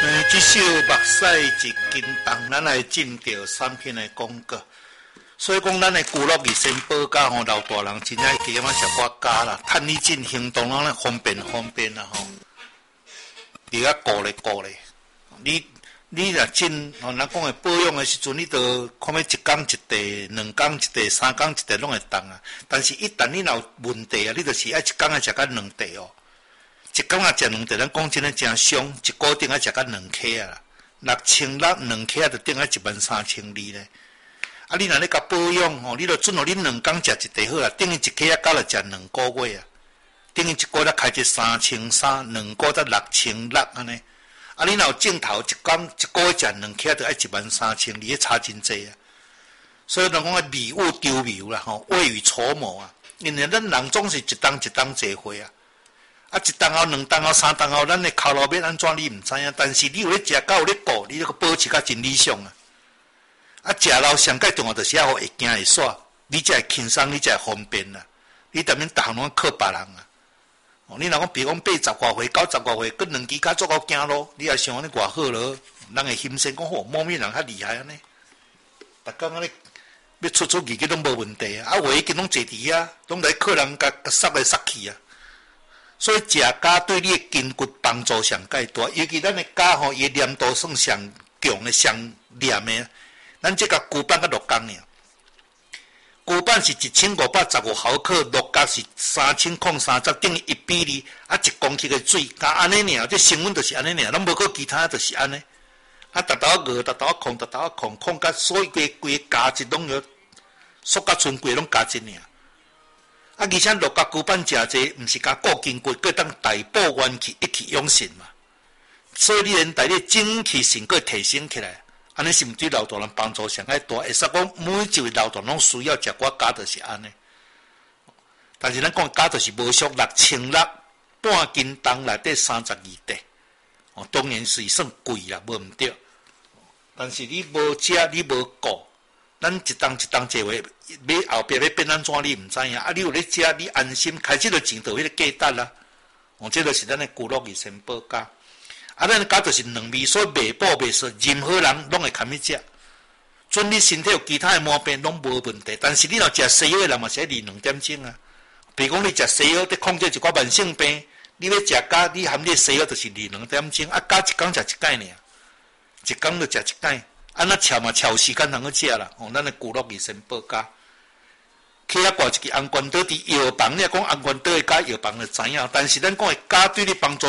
这首目屎一斤重，咱来进到3篇的广告。所以讲，咱的俱乐部先保家吼，老大人真正加嘛食寡家啦，趁你进行动咱方便啦吼。你啊顾咧，你若进吼，咱讲的保养的时阵，你都看要一工一地、2工一地、3工一地拢会动啊。但是，一旦你若有问题啊，你就是爱一工爱食到2地哦。一工啊食2地，咱讲真诶真伤，一个顶爱食到2克啊，6000，2克就顶爱13200咧。啊，你若咧甲保养吼，你著准哦，你2工食一地好啊，等于1克啊，到了食2个月啊，等于一个月开只3300，2个才6600安尼。啊，你若有镜头一个月食2克，就爱13200，差真济啊。所以人讲迷雾丢迷啦吼，未雨绸缪啊，因为咱人总是一档坐伙啊。啊，一档后、2档后、3档后，咱的头路要安怎你毋知影，但是你有咧食，甲有咧顾，你个保持甲真理想啊。啊，食老上介重要就是要会行会煞，你才会轻松，你才会方便啦。你踮咧逐项拢靠别人啊。哦，你若讲比如讲80外岁、90外岁，佮2支脚足够行路，你也想安尼偌好咯？人会欣赏讲吼，某面人较厉害安尼。逐工安尼要出入去拢无问题啊。啊，话已经拢坐伫遐，拢来客人甲杀来杀去啊。所以食家对你的筋骨帮助上介大，尤其咱的家吼，伊黏度算上强的、上黏的。咱这个骨板甲落工尔，骨板是1515毫克，落角是3030，等于1:2，啊1公克的水，加安尼尔，这成分就是安尼尔，咱无过其他就是安尼。啊，逐头饿，逐头控甲所有规个价值拢要缩甲剩规拢价值尔。啊，而且落甲骨板食济，毋是甲固筋骨，佮当大补元气，一气养神嘛。所以你连带你精气神佮提升起来，安尼是毋对老大人帮助上介大？会说讲每一位老大人拢需要食寡家，就是安尼。但是咱讲家就是无俗，6000半斤重内底32块，哦，当然是算贵啦，无毋对。但是你无食，你无顾。咱一档坐话，要后壁要变安怎你毋知影，啊！你有咧食，你安心，开始就钱到迄个价值啦。哦，这就是咱的俱乐部先保家。啊，咱的家就是2味，所以袂补袂说，任何人拢会堪去食。准你身体有其他的毛病拢无问题，但是你若食西药的人嘛是要离2点钟啊。比如讲你食西药，得控制一寡慢性病，你要食家，你含你西药就是离2点钟，啊，家一工食1摆尔，一工就食1摆。啊，那超嘛超时间通去食啦，哦，咱的俱乐部先保家。去遐挂一支红关岛伫药房，你讲红关岛的家药房就知影，但是咱讲的家对你帮助。